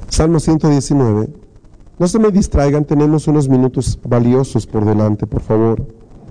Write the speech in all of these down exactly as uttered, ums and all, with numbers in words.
Salmo ciento diecinueve. No se me distraigan, tenemos unos minutos valiosos por delante, por favor.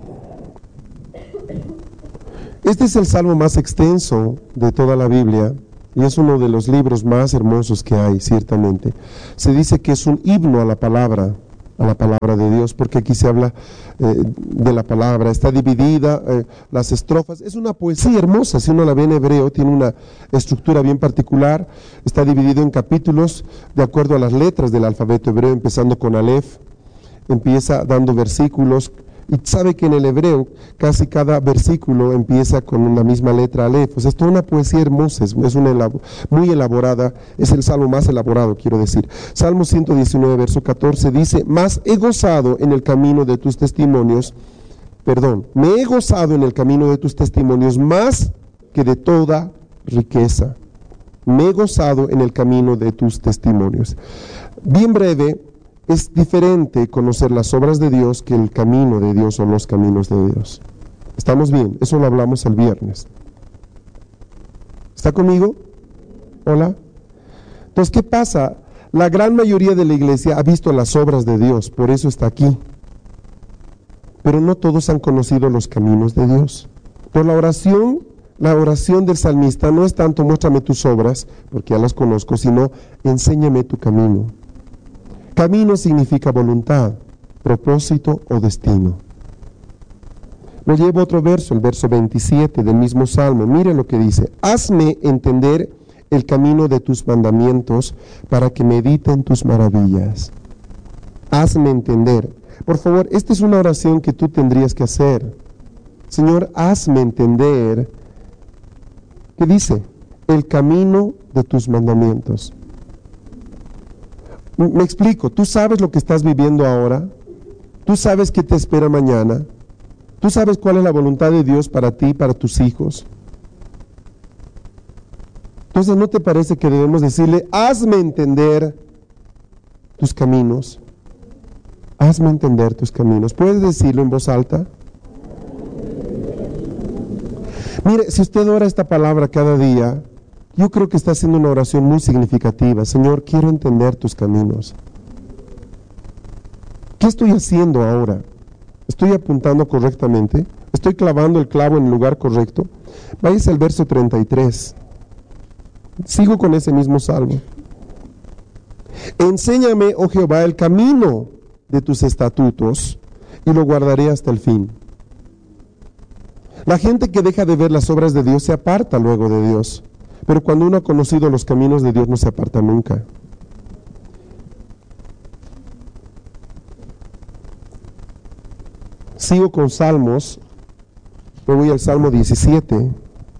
Este es el salmo más extenso de toda la Biblia y es uno de los libros más hermosos que hay, ciertamente. Se dice que es un himno a la palabra, a la palabra de Dios, porque aquí se habla eh, de la palabra, está dividida, eh, las estrofas, es una poesía hermosa, si uno la ve en hebreo, tiene una estructura bien particular, está dividido en capítulos de acuerdo a las letras del alfabeto hebreo, empezando con Aleph, empieza dando versículos, y sabe que en el hebreo casi cada versículo empieza con la misma letra Aleph. O sea, es toda una poesía hermosa, es, es una elab- muy elaborada, es el salmo más elaborado, quiero decir. Salmo ciento diecinueve, verso catorce dice: Mas he gozado en el camino de tus testimonios, perdón, me he gozado en el camino de tus testimonios más que de toda riqueza. Me he gozado en el camino de tus testimonios. Bien breve. Es diferente conocer las obras de Dios que el camino de Dios o los caminos de Dios. ¿Estamos bien? Eso lo hablamos el viernes. ¿Está conmigo? ¿Hola? Entonces, ¿qué pasa? La gran mayoría de la iglesia ha visto las obras de Dios, por eso está aquí. Pero no todos han conocido los caminos de Dios. Por la oración, la oración del salmista no es tanto muéstrame tus obras, porque ya las conozco, sino enséñame tu camino. Camino significa voluntad, propósito o destino. Me llevo otro verso, el verso veintisiete del mismo Salmo. Mire lo que dice: hazme entender el camino de tus mandamientos para que medite en tus maravillas. Hazme entender. Por favor, esta es una oración que tú tendrías que hacer. Señor, hazme entender. ¿Qué dice? El camino de tus mandamientos. Me explico, tú sabes lo que estás viviendo ahora, tú sabes qué te espera mañana, tú sabes cuál es la voluntad de Dios para ti, para tus hijos. Entonces, ¿no te parece que debemos decirle, hazme entender tus caminos? Hazme entender tus caminos. ¿Puedes decirlo en voz alta? Mire, si usted ora esta palabra cada día, yo creo que está haciendo una oración muy significativa. Señor, quiero entender tus caminos. ¿Qué estoy haciendo ahora? ¿Estoy apuntando correctamente? ¿Estoy clavando el clavo en el lugar correcto? Váyase al verso treinta y tres. Sigo con ese mismo salmo. Enséñame, oh Jehová, el camino de tus estatutos y lo guardaré hasta el fin. La gente que deja de ver las obras de Dios se aparta luego de Dios. Pero cuando uno ha conocido los caminos de Dios no se aparta nunca. Sigo con salmos. Me voy al Salmo diecisiete.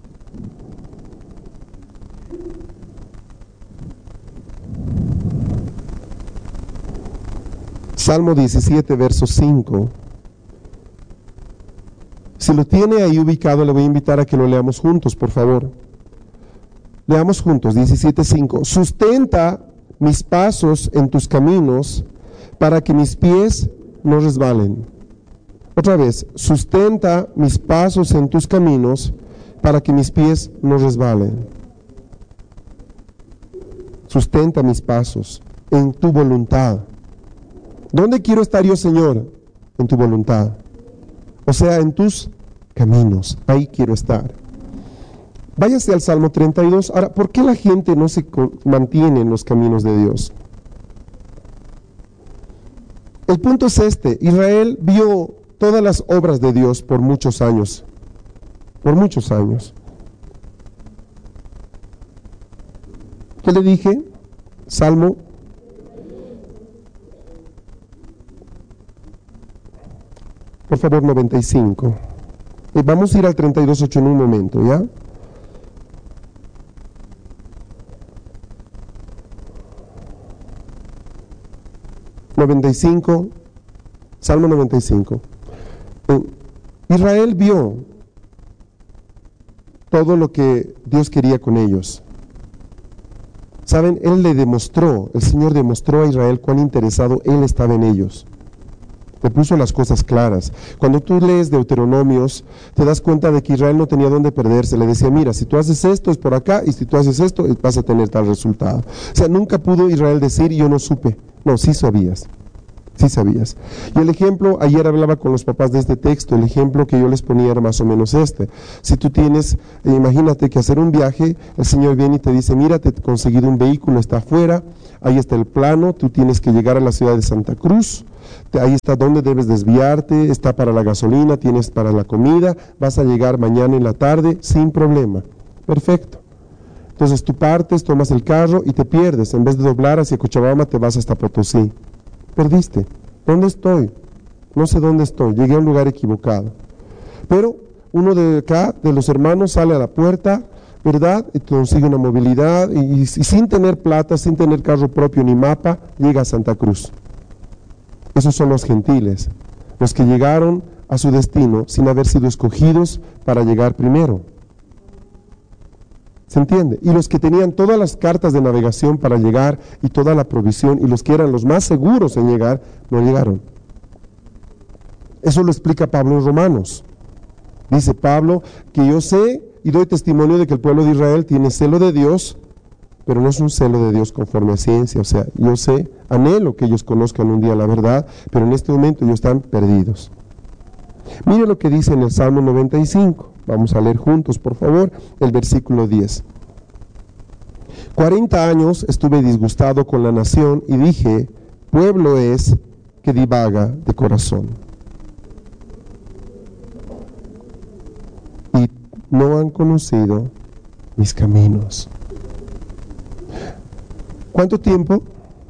Salmo diecisiete, verso cinco. Si lo tiene ahí ubicado, le voy a invitar a que lo leamos juntos, por favor. Leamos juntos, diecisiete cinco. Sustenta mis pasos en tus caminos para que mis pies no resbalen. Otra vez, sustenta mis pasos en tus caminos para que mis pies no resbalen. Sustenta mis pasos en tu voluntad. ¿Dónde quiero estar yo, Señor? En tu voluntad. O sea, en tus caminos. Ahí quiero estar. Váyase al Salmo treinta y dos. Ahora, ¿por qué la gente no se mantiene en los caminos de Dios? El punto es este. Israel vio todas las obras de Dios por muchos años. Por muchos años. ¿Qué le dije? Salmo. Por favor, noventa y cinco. Y vamos a ir al treinta y dos ocho en un momento, ¿ya? noventa y cinco, Salmo noventa y cinco. Eh, Israel vio todo lo que Dios quería con ellos. Saben, Él le demostró, el Señor demostró a Israel cuán interesado Él estaba en ellos. Le puso las cosas claras. Cuando tú lees Deuteronomios, te das cuenta de que Israel no tenía dónde perderse. Le decía, mira, si tú haces esto es por acá, y si tú haces esto vas a tener tal resultado. O sea, nunca pudo Israel decir, yo no supe. No, sí sabías. Sí sabías. Y el ejemplo, ayer hablaba con los papás de este texto, el ejemplo que yo les ponía era más o menos este. Si tú tienes, eh, imagínate que hacer un viaje, el Señor viene y te dice, mira, te he conseguido un vehículo, está afuera, ahí está el plano, tú tienes que llegar a la ciudad de Santa Cruz, te, ahí está donde debes desviarte, está para la gasolina, tienes para la comida, vas a llegar mañana en la tarde sin problema. Perfecto. Entonces tú partes, tomas el carro y te pierdes. En vez de doblar hacia Cochabamba, te vas hasta Potosí. Perdiste. ¿Dónde estoy? No sé dónde estoy. Llegué a un lugar equivocado. Pero uno de acá, de los hermanos, sale a la puerta, ¿verdad? Y consigue una movilidad y, y, y sin tener plata, sin tener carro propio ni mapa, llega a Santa Cruz. Esos son los gentiles, los que llegaron a su destino sin haber sido escogidos para llegar primero. ¿Se entiende? Y los que tenían todas las cartas de navegación para llegar y toda la provisión y los que eran los más seguros en llegar, no llegaron. Eso lo explica Pablo en Romanos. Dice Pablo que yo sé y doy testimonio de que el pueblo de Israel tiene celo de Dios, pero no es un celo de Dios conforme a ciencia. O sea, yo sé, anhelo que ellos conozcan un día la verdad, pero en este momento ellos están perdidos. Mire lo que dice en el Salmo noventa y cinco. Vamos a leer juntos, por favor, el versículo diez. Cuarenta años estuve disgustado con la nación y dije, pueblo es que divaga de corazón. Y no han conocido mis caminos. ¿Cuánto tiempo?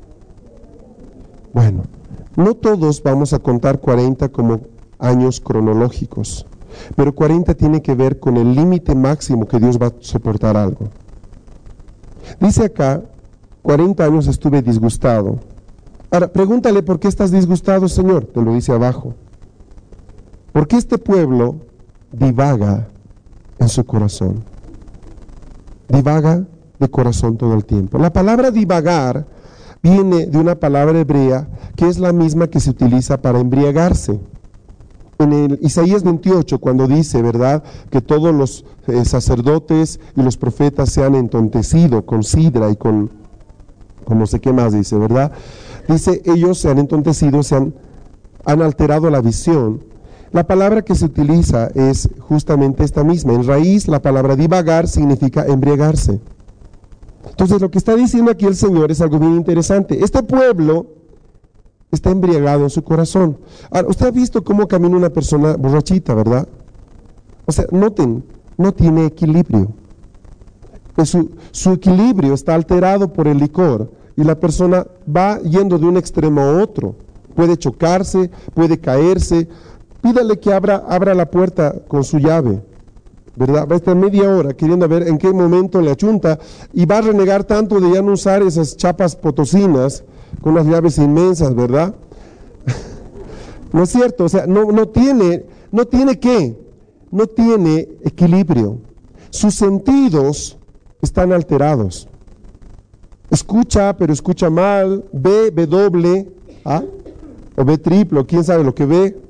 Bueno, no todos vamos a contar cuarenta como años cronológicos. Pero cuarenta tiene que ver con el límite máximo que Dios va a soportar algo. Dice acá, cuarenta años estuve disgustado. Ahora, pregúntale, ¿por qué estás disgustado, Señor? Te lo dice abajo. Porque este pueblo divaga en su corazón. Divaga de corazón todo el tiempo. La palabra divagar viene de una palabra hebrea que es la misma que se utiliza para embriagarse. En el Isaías veintiocho, cuando dice, ¿verdad?, que todos los eh, sacerdotes y los profetas se han entontecido con sidra y con, con no sé qué más dice, ¿verdad? Dice, ellos se han entontecido, se han, han alterado la visión. La palabra que se utiliza es justamente esta misma. En raíz, la palabra divagar significa embriagarse. Entonces, lo que está diciendo aquí el Señor es algo bien interesante. Este pueblo está embriagado en su corazón. Ahora, usted ha visto cómo camina una persona borrachita, ¿verdad? O sea, noten, no tiene equilibrio. Su, su equilibrio está alterado por el licor y la persona va yendo de un extremo a otro. Puede chocarse, puede caerse. Pídale que abra, abra la puerta con su llave, ¿verdad? Va a estar media hora queriendo ver en qué momento le achunta y va a renegar tanto de ya no usar esas chapas potosinas con unas llaves inmensas, ¿verdad? ¿No es cierto? O sea, no, no tiene, no tiene qué, no tiene equilibrio. Sus sentidos están alterados. Escucha, pero escucha mal, ve, ve doble, ¿ah? O ve triple, quién sabe lo que ve.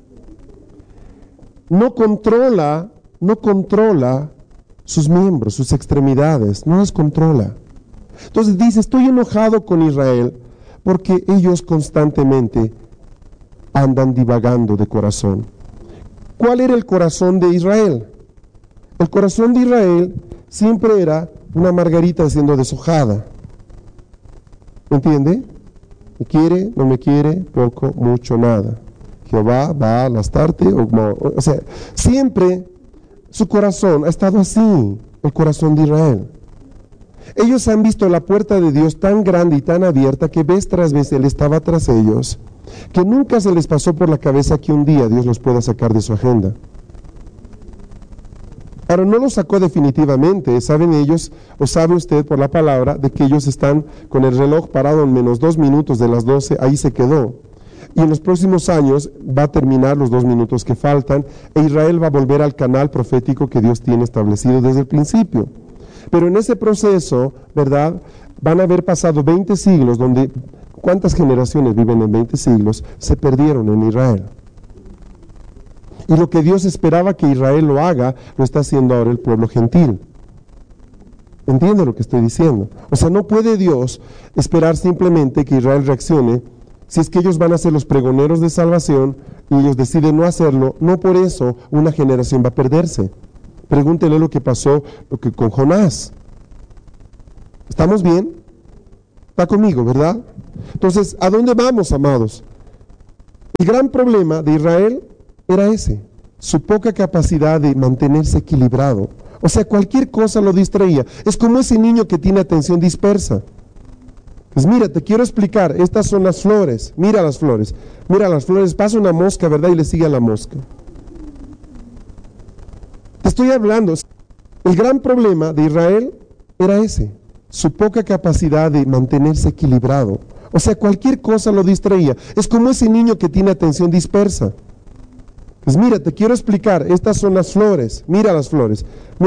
No controla, no controla sus miembros, sus extremidades, no las controla. Entonces dice, estoy enojado con Israel porque ellos constantemente andan divagando de corazón. ¿Cuál era el corazón de Israel? El corazón de Israel siempre era una margarita siendo deshojada. ¿Me entiende? ¿Me quiere? ¿No me quiere? Poco, mucho, nada. Jehová va a lastarte, o, o sea, siempre su corazón ha estado así, el corazón de Israel. Ellos han visto la puerta de Dios tan grande y tan abierta que vez tras vez Él estaba tras ellos, que nunca se les pasó por la cabeza que un día Dios los pueda sacar de su agenda. Ahora, no los sacó definitivamente, saben ellos, o sabe usted por la palabra, de que ellos están con el reloj parado en menos dos minutos de las doce, ahí se quedó. Y en los próximos años va a terminar los dos minutos que faltan, e Israel va a volver al canal profético que Dios tiene establecido desde el principio. Pero en ese proceso, ¿verdad?, van a haber pasado veinte siglos donde ¿Cuántas generaciones viven en veinte siglos? Se perdieron en Israel. Y lo que Dios esperaba que Israel lo haga, lo está haciendo ahora el pueblo gentil. ¿Entiende lo que estoy diciendo? O sea, no puede Dios esperar simplemente que Israel reaccione si es que ellos van a ser los pregoneros de salvación y ellos deciden no hacerlo. No por eso una generación va a perderse. Pregúntele lo que pasó lo que con Jonás. ¿Estamos bien? Está conmigo, ¿verdad? Entonces, ¿a dónde vamos, amados? El gran problema de Israel era ese, su poca capacidad de mantenerse equilibrado. O sea, cualquier cosa lo distraía. Es como ese niño que tiene atención dispersa. Pues mira, te quiero explicar, estas son las flores, mira las flores, mira las flores, pasa una mosca, ¿verdad? Y le sigue a la mosca. Te estoy hablando, el gran problema de Israel era ese, su poca capacidad de mantenerse equilibrado. O sea, cualquier cosa lo distraía. Es como ese niño que tiene atención dispersa. Pues mira, te quiero explicar, estas son las flores, mira las flores.